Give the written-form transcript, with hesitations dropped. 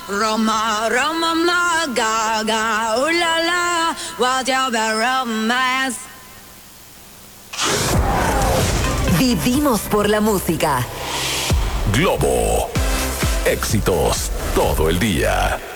Roma, Roma, ma, gaga, ooh la la, what's your bad romance? Vivimos por la música. Globo. Éxitos todo el día.